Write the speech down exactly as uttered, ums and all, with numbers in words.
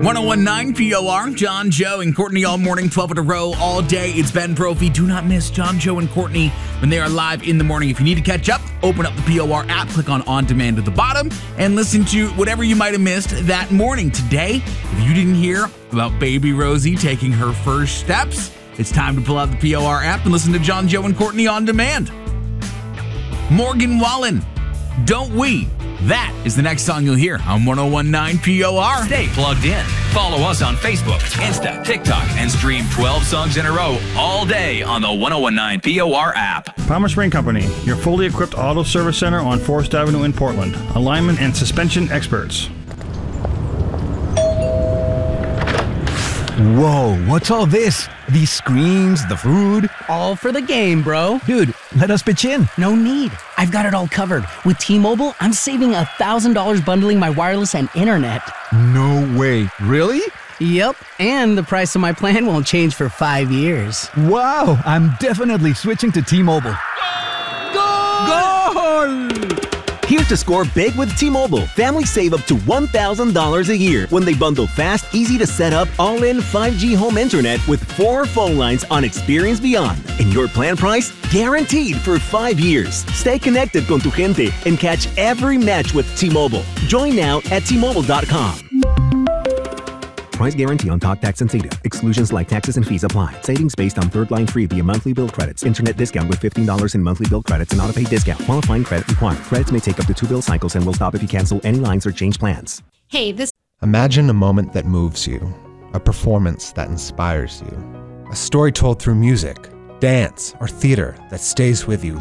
one oh one point nine P O R, John, Joe, and Courtney all morning, twelve in a row, all day. It's Ben Brophy. Do not miss John, Joe, and Courtney when they are live in the morning. If you need to catch up, open up the P O R app, click on On Demand at the bottom, and listen to whatever you might have missed that morning. Today, if you didn't hear about baby Rosie taking her first steps, it's time to pull out the P O R app and listen to John, Joe, and Courtney On Demand. Morgan Wallen, Don't We? That is the next song you'll hear on one oh one point nine P O R. Stay plugged in. Follow us on Facebook, Insta, TikTok, and stream twelve songs in a row all day on the one oh one point nine P O R app. Palmer Spring Company, your fully equipped auto service center on Forest Avenue in Portland. Alignment and suspension experts. Whoa, what's all this? These screens, the food? All for the game, bro. Dude, let us pitch in. No need. I've got it all covered. With T-Mobile, I'm saving one thousand dollars bundling my wireless and internet. No way. Really? Yep, and the price of my plan won't change for five years. Wow, I'm definitely switching to T-Mobile. Goal! Goal! Here to score big with T-Mobile. Families save up to one thousand dollars a year when they bundle fast, easy to set up, all-in five G home internet with four phone lines on Experience Beyond. And your plan price? Guaranteed for five years. Stay connected con tu gente and catch every match with T-Mobile. Join now at T Mobile dot com. Price guarantee on talk, tax, and data. Exclusions like taxes and fees apply. Savings based on third line free via monthly bill credits. Internet discount with fifteen dollars in monthly bill credits and auto-pay discount. Qualifying credit required. Credits may take up to two bill cycles and will stop if you cancel any lines or change plans. Hey, this... Imagine a moment that moves you. A performance that inspires you. A story told through music, dance, or theater that stays with you